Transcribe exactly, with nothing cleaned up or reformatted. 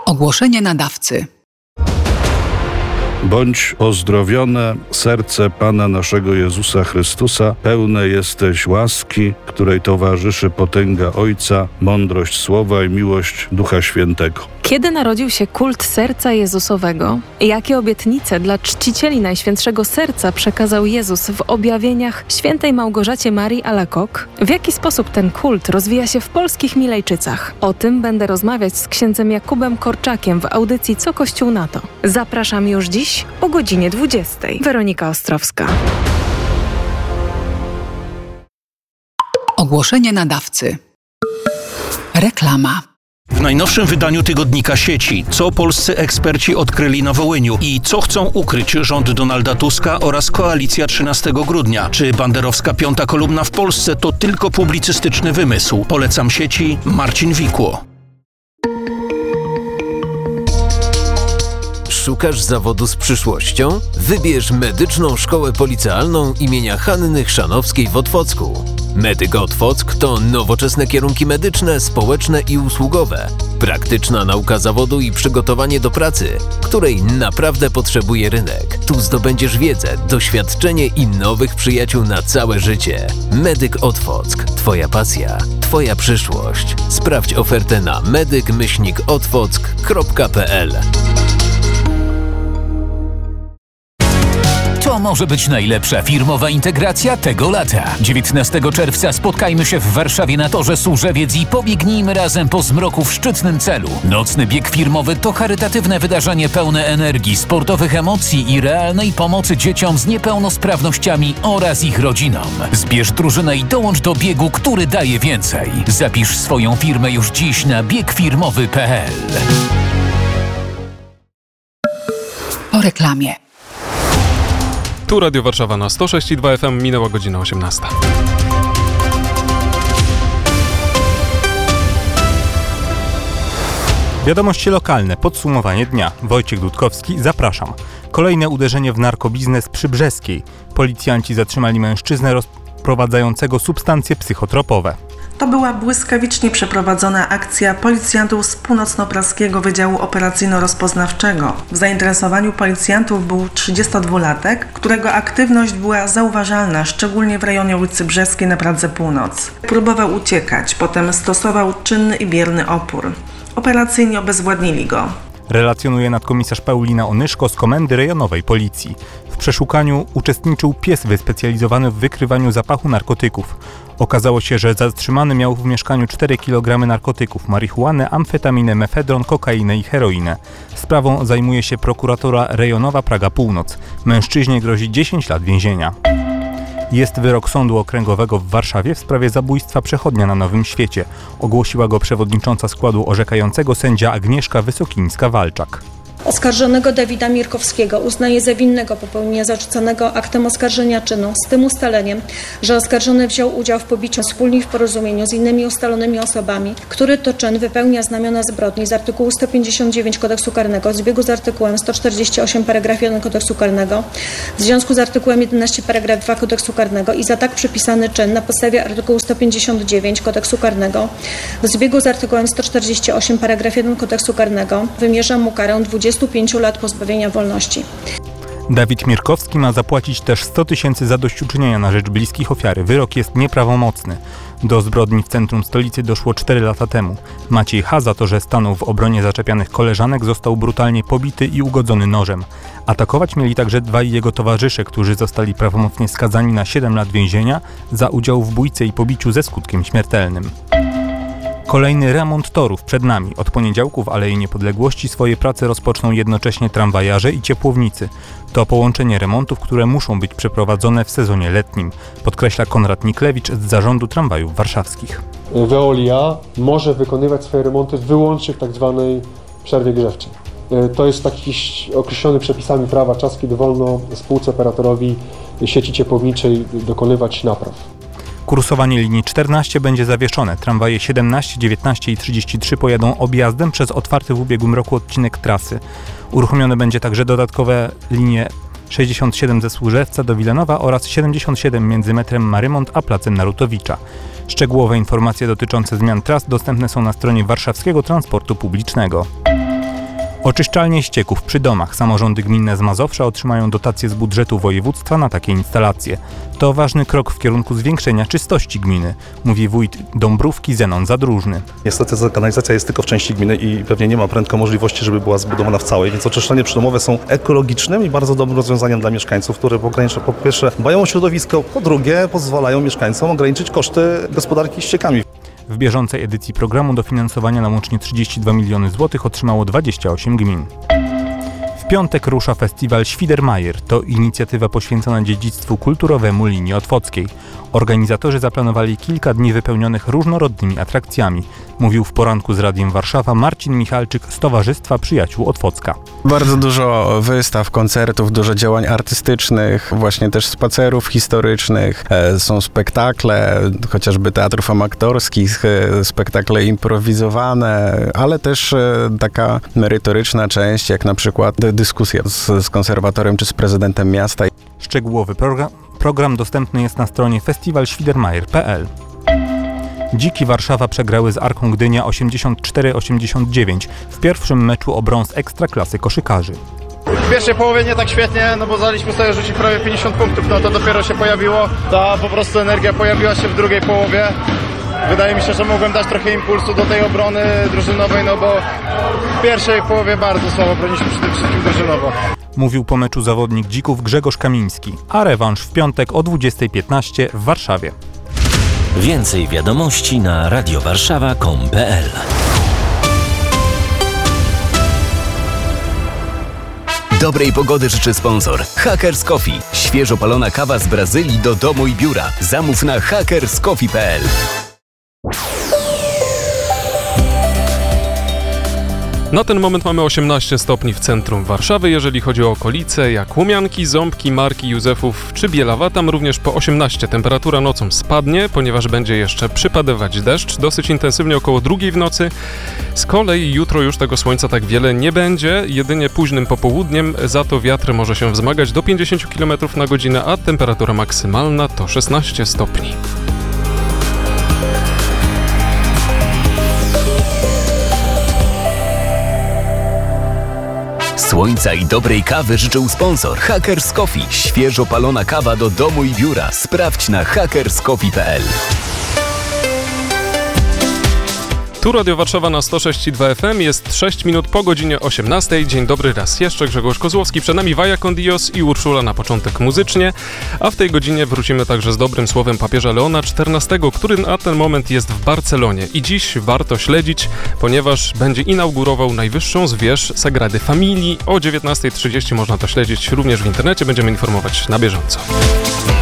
Ogłoszenie nadawcy. Bądź pozdrowione, serce Pana naszego Jezusa Chrystusa, pełne jesteś łaski, której towarzyszy potęga Ojca, mądrość Słowa i miłość Ducha Świętego. Kiedy narodził się kult Serca Jezusowego? Jakie obietnice dla czcicieli Najświętszego Serca przekazał Jezus w objawieniach świętej Małgorzacie Marii Alacoque? W jaki sposób ten kult rozwija się w polskich Milejczycach? O tym będę rozmawiać z księdzem Jakubem Korczakiem w audycji Co Kościół na to. Zapraszam już dziś o godzinie dwudziestej. Weronika Ostrowska. Ogłoszenie nadawcy. Reklama. W najnowszym wydaniu tygodnika Sieci, co polscy eksperci odkryli na Wołyniu i co chcą ukryć rząd Donalda Tuska oraz koalicja trzynastego grudnia. Czy banderowska piąta kolumna w Polsce to tylko publicystyczny wymysł? Polecam Sieci, Marcin Wikło. Szukasz zawodu z przyszłością? Wybierz Medyczną Szkołę Policealną imienia Hanny Chrzanowskiej w Otwocku. Medyk Otwock to nowoczesne kierunki medyczne, społeczne i usługowe. Praktyczna nauka zawodu i przygotowanie do pracy, której naprawdę potrzebuje rynek. Tu zdobędziesz wiedzę, doświadczenie i nowych przyjaciół na całe życie. Medyk Otwock. Twoja pasja, Twoja przyszłość. Sprawdź ofertę na medyk myślnik otwock kropka p l. To może być najlepsza firmowa integracja tego lata. dziewiętnastego czerwca spotkajmy się w Warszawie na Torze Służewiec i pobiegnijmy razem po zmroku w szczytnym celu. Nocny bieg firmowy to charytatywne wydarzenie pełne energii, sportowych emocji i realnej pomocy dzieciom z niepełnosprawnościami oraz ich rodzinom. Zbierz drużynę i dołącz do biegu, który daje więcej. Zapisz swoją firmę już dziś na bieg firmowy kropka p l. Po reklamie. Tu Radio Warszawa na sto sześć i dwa F M, minęła godzina osiemnasta. Wiadomości lokalne, podsumowanie dnia. Wojciech Dudkowski, zapraszam. Kolejne uderzenie w narkobiznes przy Brzeskiej. Policjanci zatrzymali mężczyznę rozprowadzającego substancje psychotropowe. To była błyskawicznie przeprowadzona akcja policjantów z Północnopraskiego Wydziału Operacyjno-Rozpoznawczego. W zainteresowaniu policjantów był trzydziestodwulatek, którego aktywność była zauważalna, szczególnie w rejonie ulicy Brzeskiej na Pradze Północ. Próbował uciekać, potem stosował czynny i bierny opór. Operacyjnie obezwładnili go. Relacjonuje nadkomisarz Paulina Onyszko z Komendy Rejonowej Policji. W przeszukaniu uczestniczył pies wyspecjalizowany w wykrywaniu zapachu narkotyków. Okazało się, że zatrzymany miał w mieszkaniu cztery kilogramy narkotyków, marihuanę, amfetaminę, mefedron, kokainę i heroinę. Sprawą zajmuje się prokuratura rejonowa Praga Północ. Mężczyźnie grozi dziesięć lat więzienia. Jest wyrok Sądu Okręgowego w Warszawie w sprawie zabójstwa przechodnia na Nowym Świecie. Ogłosiła go przewodnicząca składu orzekającego sędzia Agnieszka Wysokińska-Walczak. Oskarżonego Dawida Mirkowskiego uznaje za winnego popełnienia zarzuconego aktem oskarżenia czynu z tym ustaleniem, że oskarżony wziął udział w pobiciu wspólnie w porozumieniu z innymi ustalonymi osobami, który to czyn wypełnia znamiona zbrodni z artykułu sto pięćdziesiąt dziewięć Kodeksu Karnego w zbiegu z artykułem sto czterdzieści osiem paragraf jeden Kodeksu Karnego, w związku z artykułem jedenaście paragraf dwa Kodeksu Karnego i za tak przypisany czyn na podstawie artykułu sto pięćdziesiąt dziewięć Kodeksu Karnego w zbiegu z artykułem sto czterdzieści osiem paragraf jeden Kodeksu Karnego wymierza mu karę dwudziestu pięciu lat pozbawienia wolności. Dawid Mirkowski ma zapłacić też sto tysięcy zadośćuczynienia na rzecz bliskich ofiary. Wyrok jest nieprawomocny. Do zbrodni w centrum stolicy doszło cztery lata temu. Maciej H. za to, że stanął w obronie zaczepianych koleżanek, został brutalnie pobity i ugodzony nożem. Atakować mieli także dwaj jego towarzysze, którzy zostali prawomocnie skazani na siedem lat więzienia za udział w bójce i pobiciu ze skutkiem śmiertelnym. Kolejny remont torów przed nami. Od poniedziałku w Alei Niepodległości swoje prace rozpoczną jednocześnie tramwajarze i ciepłownicy. To połączenie remontów, które muszą być przeprowadzone w sezonie letnim, podkreśla Konrad Niklewicz z Zarządu Tramwajów Warszawskich. Veolia może wykonywać swoje remonty wyłącznie w tak zwanej przerwie grzewczej. To jest taki określony przepisami prawa czas, kiedy wolno spółce operatorowi sieci ciepłowniczej dokonywać napraw. Kursowanie linii czternaście będzie zawieszone. Tramwaje siedemnaście, dziewiętnaście i trzydzieści trzy pojadą objazdem przez otwarty w ubiegłym roku odcinek trasy. Uruchomione będzie także dodatkowe linie sześćdziesiąt siedem ze Służewca do Wilanowa oraz siedemdziesiąt siedem między metrem Marymont a placem Narutowicza. Szczegółowe informacje dotyczące zmian tras dostępne są na stronie Warszawskiego Transportu Publicznego. Oczyszczalnie ścieków przy domach. Samorządy gminne z Mazowsza otrzymają dotacje z budżetu województwa na takie instalacje. To ważny krok w kierunku zwiększenia czystości gminy, mówi wójt Dąbrówki Zenon Zadróżny. Niestety ta kanalizacja jest tylko w części gminy i pewnie nie ma prędko możliwości, żeby była zbudowana w całej, więc oczyszczalnie przydomowe są ekologicznym i bardzo dobrym rozwiązaniem dla mieszkańców, które po po pierwsze dbają o środowisko, po drugie pozwalają mieszkańcom ograniczyć koszty gospodarki ściekami. W bieżącej edycji programu dofinansowania na łącznie trzydzieści dwa miliony złotych otrzymało dwadzieścia osiem gmin. W piątek rusza festiwal Świdermajer. To inicjatywa poświęcona dziedzictwu kulturowemu linii otwockiej. Organizatorzy zaplanowali kilka dni wypełnionych różnorodnymi atrakcjami, mówił w poranku z Radiem Warszawa Marcin Michalczyk z Towarzystwa Przyjaciół Otwocka. Bardzo dużo wystaw, koncertów, dużo działań artystycznych, właśnie też spacerów historycznych, są spektakle, chociażby teatrów amatorskich, spektakle improwizowane, ale też taka merytoryczna część, jak na przykład dyskusja z, z konserwatorem czy z prezydentem miasta. Szczegółowy program, program dostępny jest na stronie festiwal świdermajer kropka p l. Dziki Warszawa przegrały z Arką Gdynia osiemdziesiąt cztery osiemdziesiąt dziewięć w pierwszym meczu o brąz Ekstraklasy koszykarzy. W pierwszej połowie nie tak świetnie, no bo zdaliśmy sobie rzucić prawie pięćdziesiąt punktów, no to dopiero się pojawiło. Ta po prostu energia pojawiła się w drugiej połowie. Wydaje mi się, że mogłem dać trochę impulsu do tej obrony drużynowej, no bo w pierwszej połowie bardzo słabo broniliśmy przede wszystkim drużynowo. Mówił po meczu zawodnik Dzików Grzegorz Kamiński, a rewanż w piątek o dwudziestej piętnaście w Warszawie. Więcej wiadomości na radiowarszawa kropka com kropka p l. Dobrej pogody życzy sponsor Hackers Coffee. Świeżo palona kawa z Brazylii do domu i biura. Zamów na hackers coffee kropka p l. Na ten moment mamy osiemnaście stopni w centrum Warszawy. Jeżeli chodzi o okolice, jak Łumianki, Ząbki, Marki, Józefów czy Bielawa, tam również po osiemnaście. Temperatura nocą spadnie, ponieważ będzie jeszcze przypadywać deszcz, dosyć intensywnie około drugiej w nocy. Z kolei jutro już tego słońca tak wiele nie będzie, jedynie późnym popołudniem, za to wiatr może się wzmagać do pięćdziesiąt kilometrów na godzinę, a temperatura maksymalna to szesnaście stopni. Słońca i dobrej kawy życzył sponsor Hackers Coffee. Świeżo palona kawa do domu i biura. Sprawdź na hackers coffee kropka p l. Tu Radio Warszawa na sto sześć i dwa F M, jest sześć minut po godzinie osiemnastej. Dzień dobry raz jeszcze, Grzegorz Kozłowski, przed nami Vaya con Dios i Urszula na początek muzycznie, a w tej godzinie wrócimy także z dobrym słowem papieża Leona czternastego, który na ten moment jest w Barcelonie i dziś warto śledzić, ponieważ będzie inaugurował najwyższą zwierz Sagrady Familii. O dziewiętnastej trzydzieści można to śledzić również w internecie, będziemy informować na bieżąco.